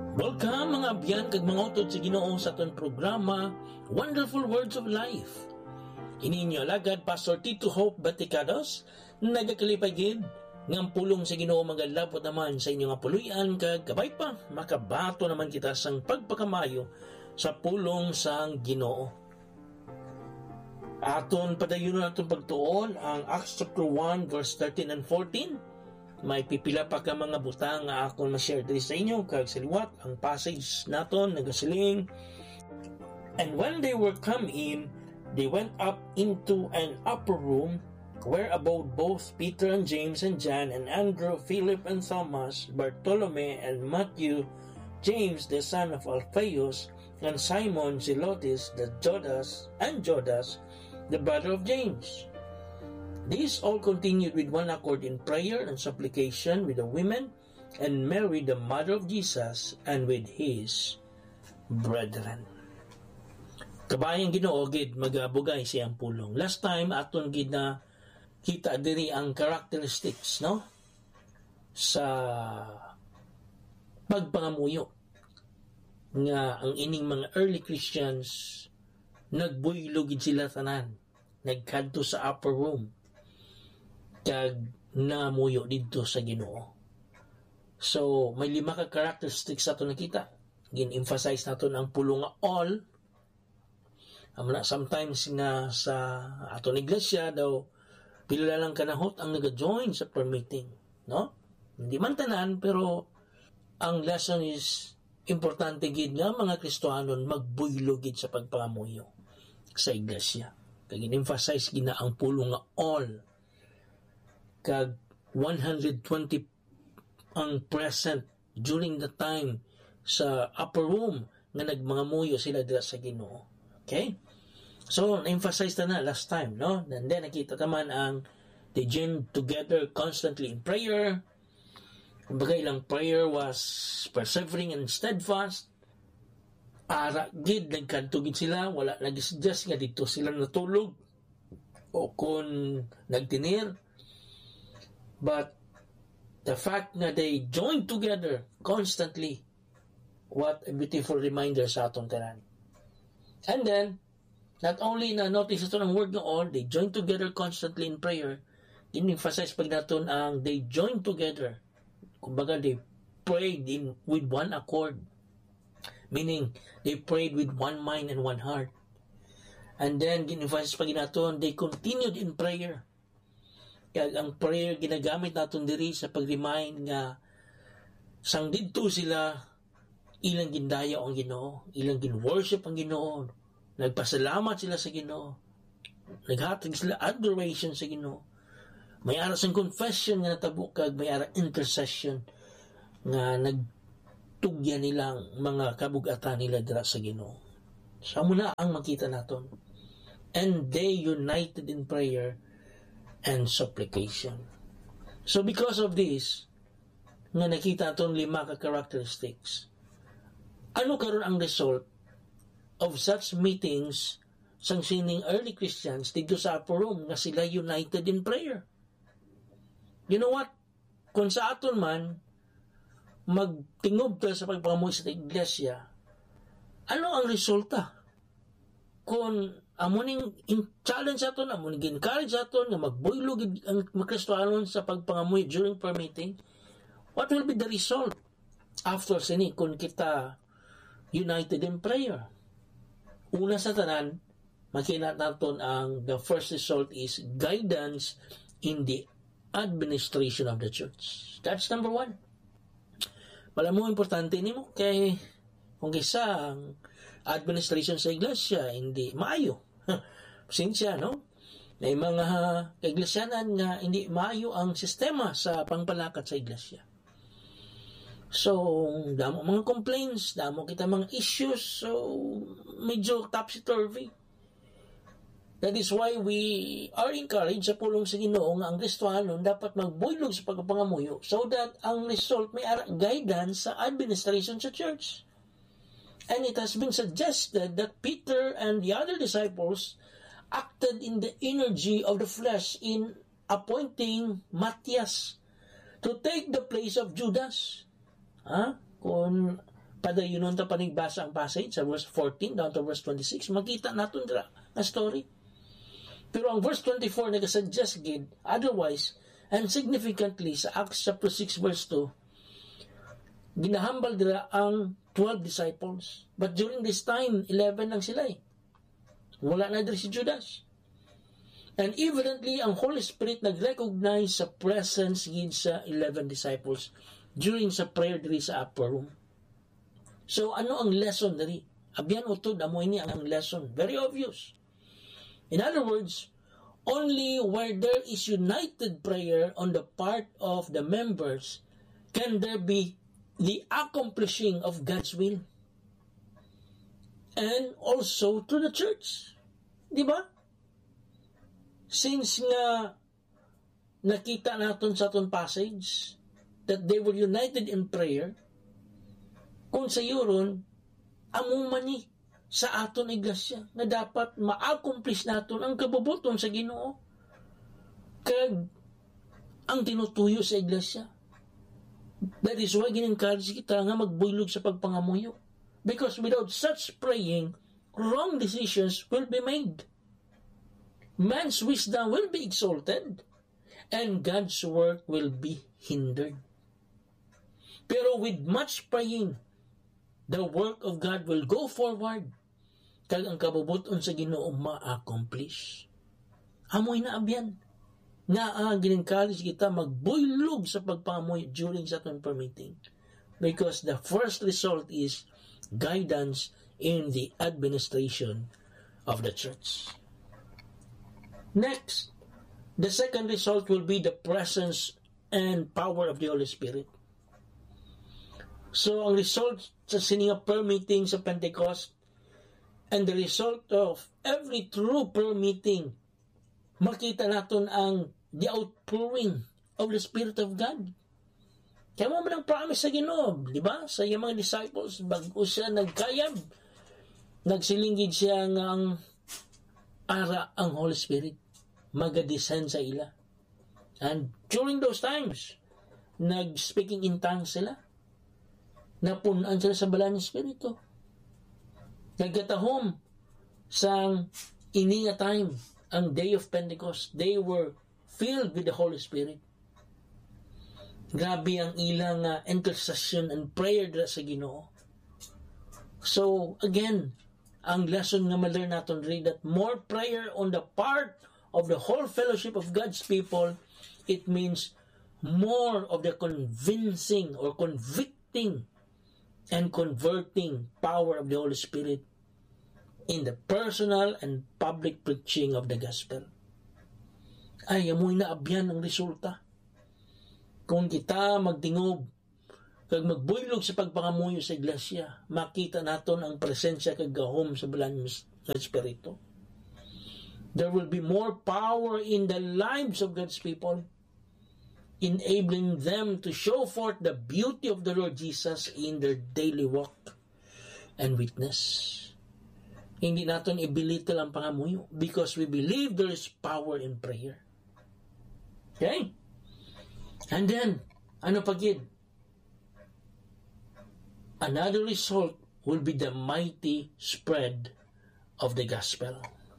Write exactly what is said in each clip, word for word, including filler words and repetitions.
Welcome mga abyan kag mga utod sa Ginoo sa aton programa Wonderful Words of Life. Ininyo lagad Pastor Tito Hope Baticados, nagakalipay gid ng pulong sa Ginoo magalapot naman sa inyong apuluyan kag kabay pa makabato naman kita sang pagpakamayo sa pulong sang Ginoo. Aton padayunon aton pagtuon ang Acts chapter one verse thirteen and fourteen. May pipila pa ka mga butang nga akong ma-share diri sa inyo kag sa liwat ang passage naton nagasiling, and when they were come in, they went up into an upper room where abode both Peter and James and John and Andrew, Philip and Thomas, Bartholomew and Matthew, James the son of Alphaeus, and Simon Zelotes the Judas and Judas the brother of James. These all continued with one accord in prayer and supplication with the women and Mary the mother of Jesus and with his brethren. Kabayang Ginoo gid magabugay siyang pulong. Last time aton gid na kita diri ang characteristics no sa pagpangamuyo nga ang ining mga early Christians nagbuylo gid sila tanan, nagkadto sa upper room kag namuyo dito sa Ginoo. So may lima ka characteristics ato nakita. Gin-emphasize naton ang pulong nga all. Amuna sometimes nga sa aton iglesia daw pila lang kanahot ang naga-join sa prayer meeting, no? Hindi man tanan, pero ang lesson is importante gid nga mga Kristohanon magbuylo gid sa pagpangamuyo sa iglesia. Kag gin-emphasize gid na ang pulong nga all. Kag one hundred twenty ang present during the time sa upper room nga nagmangamuyo sila dira sa Ginoo. Okay? So, na-emphasize na na last time, no? And then, nakita naman ang they joined together constantly in prayer. Kumbaga, ilang prayer was persevering and steadfast. Para gid, nagkantugid sila, wala nag-suggest nga dito sila natulog o kung nagtinir. But the fact na they joined together constantly, what a beautiful reminder sa atong tanan. And then, not only na notice ito ng word na all, they joined together constantly in prayer, in-emphasize pag natin ang they joined together. Kumbaga, they prayed in, with one accord. Meaning, they prayed with one mind and one heart. And then, in-emphasize pag natin, they continued in prayer. Kaya ang prayer ginagamit natin diri sa pag-remind nga sang didto sila ilang gindaya ang Ginoo, ilang gin-worship ang Ginoo, nagpasalamat sila sa Ginoo, naghatag sila adoration sa Ginoo, may ara sang confession nga natabo kag may ara intercession nga nagtugya nilang mga kabugatan nila dira sa Ginoo. Sa muna ang makita naton. And they united in prayer and supplication. So because of this, nga nakita itong lima ka characteristics, ano karon ang result of such meetings sang sining early Christians dito sa upper room nga sila united in prayer? You know what? Kung sa aton man magtingob ta sa pagpangamuyo sa iglesia, ano ang resulta? Kung amuning challenge aton, amuning encourage aton nga magbuylo gid ang mga Kristohanon sa pagpangamuyo during prayer meeting, what will be the result after sini kung kita united in prayer? Una sa tanan, makita naton ang the first result is guidance in the administration of the church. That's number one. Wala mo importante nimo kay kung kisa ang administration sa iglesia hindi maayo. Pasensya, no? May mga kaiglesianan nga hindi maayo ang sistema sa pangpalakat sa iglesia. So, damo mga complaints, damo kita mga issues, so medyo topsy-turvy. That is why we are encouraged sa pulong sa Ginoo nga ang Kristohanon dapat magbuylog sa pagpangamuyo so that ang result may ara guidance sa administration sa church. And it has been suggested that Peter and the other disciples acted in the energy of the flesh in appointing Matthias to take the place of Judas. Ha? Kung Padayonon ta panigbasa ang passage sa verse fourteen down to verse twenty-six, makita naton dira nga story. Pero ang verse twenty-four nagasuggest gid otherwise, and significantly sa Acts chapter six verse two, ginahambal dira ang twelve disciples. But during this time, eleven lang sila eh. Wala na dira si Judas. And evidently, ang Holy Spirit nag-recognize sa presence gid sa eleven disciples during sa prayer diri sa upper room. So, ano ang lesson diri? Abyan utod amo ini ang lesson. Very obvious. In other words, only where there is united prayer on the part of the members can there be the accomplishing of God's will. And also to the church. Di ba? Since nga nakita natin sa aton passage that they were united in prayer, kung sa yuron, amo man ni sa aton iglesia na dapat ma-accomplish naton ang kabubuton sa Ginoo kag ang tinutuyo sa iglesia. That is why gin-encourage kita nga magbuylog sa pagpangamuyo. Because without such praying, wrong decisions will be made. Man's wisdom will be exalted and God's work will be hindered. Pero with much praying, the work of God will go forward kag ang kabubuton sa Ginoo ma-accomplish. Amoy na abyan. Nga ang gin-encourage kita magbuylog sa pagpamoy during sa aton prayer meeting. Because the first result is guidance in the administration of the church. Next, the second result will be the presence and power of the Holy Spirit. So, ang result sa sininga prayer meeting sa Pentecost and the result of every true prayer meeting, makita natin ang the outpouring of the Spirit of God. Kaya mo man ang promise sa Ginoo, di ba? Sa iyang mga disciples, bago siya nagkayab, nagsilinggid siya ng ang ara ang Holy Spirit, magadescend sa ila. And during those times, nag-speaking in tongues sila. Napunan sila sa balaan ng Espiritu. Nagkatahom sa ini nga time, ang day of Pentecost, they were filled with the Holy Spirit. Grabe ang ilang uh, intercession and prayer dira sa Ginoo. So, again, ang lesson nga ma-learn natin rin that more prayer on the part of the whole fellowship of God's people, it means more of the convincing or convicting and converting power of the Holy Spirit in the personal and public preaching of the gospel. Ay, amoy na abyan ang resulta. Kung kita magtingob, kag magbuylog sa pagpangamuyo sa iglesia, makita naton ang presensya kag gahom sa balaan ng Espiritu. There will be more power in the lives of God's people, enabling them to show forth the beauty of the Lord Jesus in their daily walk and witness. Hindi natin ibilitol ang pangamuyo because we believe there is power in prayer. Okay? And then, ano pa gid? Another result will be the mighty spread of the gospel.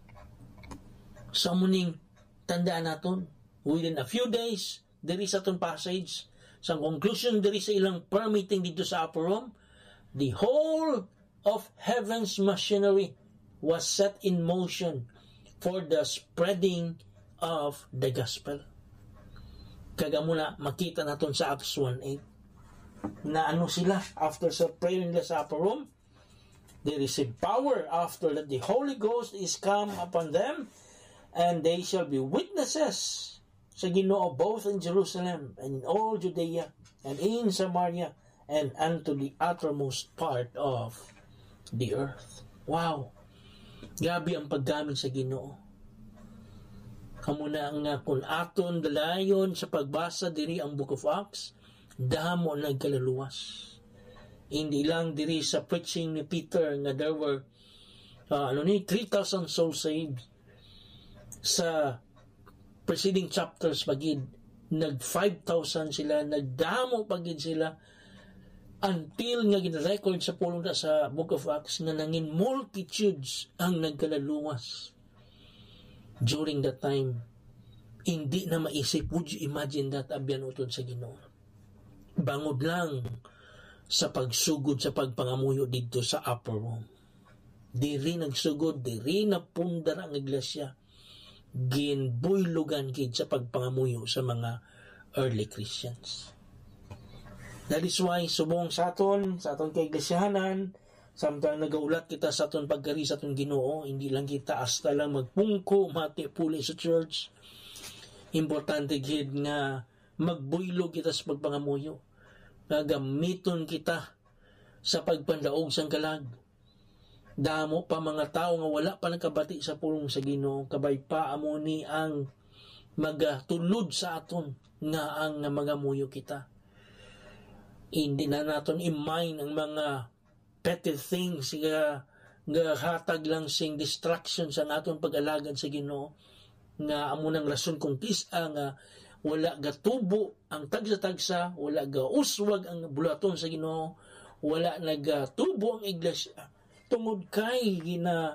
Sa muning tandaan naton, within a few days, diri sa atong passage, sa conclusion diri sa ilang prayer meeting dito sa upper room, the whole of heaven's machinery was set in motion for the spreading of the gospel. Kaga muna makita naton sa Acts one eight na ano sila after sa prayer nila sa upper room, they receive power after that the Holy Ghost is come upon them, and they shall be witnesses sa Ginoo both in Jerusalem and in all Judea and in Samaria and unto the uttermost part of the earth. Wow! Grabe ang paggamit sa Ginoo. Kamo na ang uh, kung aton dalayon sa pagbasa diri ang Book of Acts, damo nagkaluluwas. Hindi lang diri sa preaching ni Peter nga there were uh, ano ni three thousand souls saved. Sa preceding chapters pagid nag five thousand sila, nagdamo pagid sila until nga gina-record sa pulong na sa Book of Acts nga nangin multitudes ang nagkalaluwas during that time. Hindi na maisip. Would you imagine that? Abyan utod sa Ginoo. Bangod lang sa pagsugod sa pagpangamuyo dito sa upper room. Diri nagsugod, diri na pundar ang iglesia. Ginbuylugan kid sa pagpangamuyo sa mga early Christians. That is why subong sa aton, sa aton kay iglesyahanan, samtang nagaulat kita sa aton pagkari sa aton Ginoo, hindi lang kita hasta lang magpungko, mati puli sa church. Importante gid nga magbuylog kita sa pagpangamuyo. Nga gamiton kita sa pagpandaog sang kalag. Damo pa mga tao nga wala pa nakabati sa pulong sa Ginoo, kabay pa amo ni ang magatulod sa aton nga ang namagamuyo kita. Hindi na naton i-mind ang mga petty things nga nga hatag lang sing distraction sa naton pag-alagad sa Ginoo, nga amo nang rason kung kisa nga wala gatubo ang tagsa-tagsa, wala ga uswag ang bulaton sa Ginoo, wala nagatubo ang iglesia tungod kay gina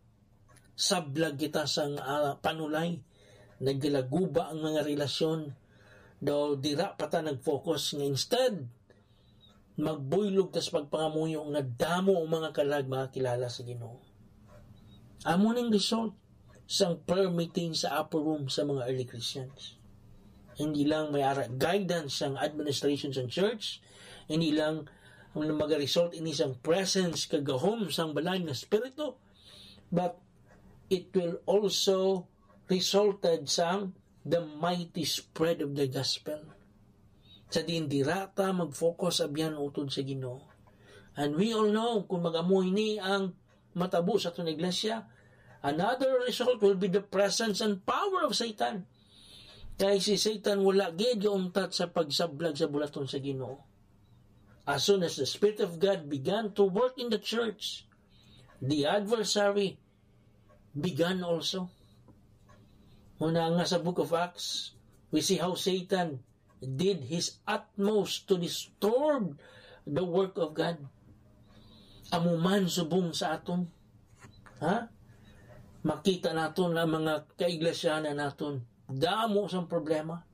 sablag kita sang uh, panulay, naglaguba ang mga relasyon, daw dira pa ta nag-focus nga instead magbuylog tas pagpangamuyo nga damo ang mga kalag makakilala sa Ginoo. Amo ning result sang prayer meeting sa upper room sa mga early Christians. Hindi lang may ara guidance sang administration sang church, hindi lang ang mag-result ini sang presence kagahom sang balay nga spirito, but it will also resulted sang the mighty spread of the gospel. Sa din dirata mag-focus abyan utod sa Ginoo. And we all know kung mag-amoy ni ang matabo sa itong iglesia, another result will be the presence and power of Satan. Kaya si Satan wala gid untat sa pagsablag sa bulaton sa Ginoo. As soon as the Spirit of God began to work in the church, the adversary began also. Muna nga sa Book of Acts, we see how Satan did his utmost to disturb the work of God. Amuman subong sa aton. Ha? Makita naton ang mga kaiglesyana naton. Damo sang problema.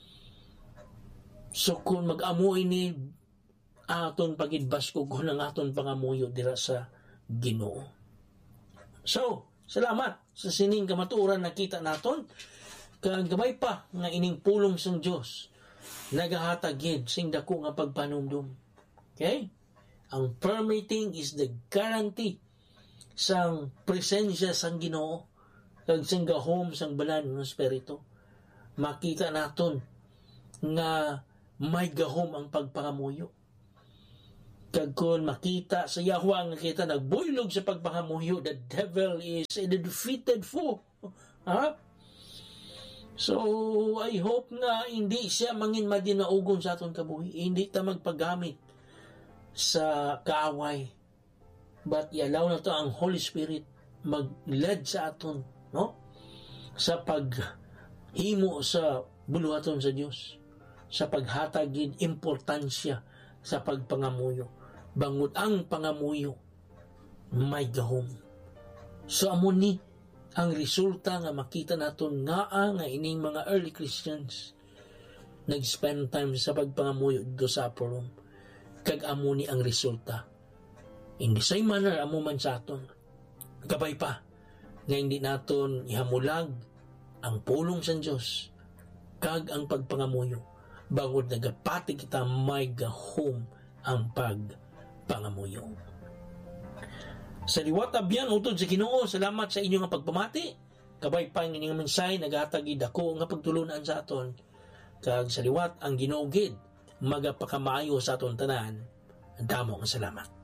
So kung mag-amoy ni aton pagidbasko ko ng aton pangamuyo dira sa Ginoo. So, salamat sa sining kamatuoran nakita naton. Kang gamay pa nga ining pulong sang Dios nagahatag gid sing dako nga pagpanumdum. Okay? Ang prayer meeting is the guarantee sang presensya sang Ginoo kag sang gahom sang balan ng Espiritu. Makita naton nga may gahom ang pagpangamuyo. Kag kun makita sa Yahweh nga kita nagbuylog sa pagpangamuyo, the devil is a defeated foe. Ha? So, I hope nga hindi siya mangin madinaugon sa aton kabuhi. Hindi ta magpagamit sa kaaway. But i-allow na to ang Holy Spirit mag-lead sa aton, no? Sa paghimo sa buluhaton sa Dios, sa paghatagin importansya sa pagpangamuyo. Bangod ang pangamuyo, may gahom. So, amo ni ang resulta nga makita naton nga nga ining mga early Christians nag-spend time sa pagpangamuyo dito sa upper room. Kag amo ni ang resulta. In the same manner, amo man sa aton. Gabay pa nga hindi naton ihamulag ang pulong sa Diyos kag ang pagpangamuyo. Bangod nagapati kita may gahom ang pagpangamuyo. Sa liwat abyan utod sa Ginoo, salamat sa inyo nga pagpamati. Kabay pa ang inyong mensahe naghatagi dako nga pagtulunan sa aton. Kag sa liwat ang Ginoo gid magapakamaayo sa aton tanan. Damo nga salamat.